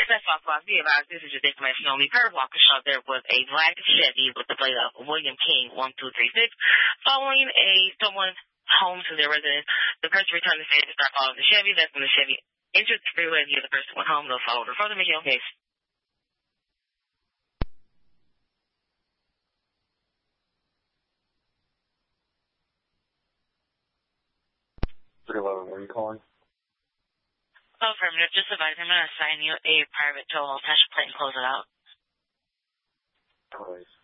That's all. Be advised, this is just information only. Per Walker Shaw, there was a black Chevy with the plate of William King 1236 following someone home to their residence. The person returned the Chevy to start following the Chevy. That's when the Chevy entered the freeway. The other person went home. They'll follow her further. Make your own case. Where are you calling? Affirmative. Just advise I'm going to assign you a private tow. I'll attach a plate and close it out. Please.